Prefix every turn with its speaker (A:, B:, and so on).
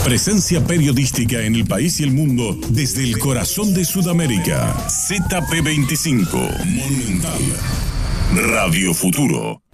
A: Presencia periodística en el país y el mundo desde el corazón de Sudamérica. ZP25, Monumental, Radio Futuro.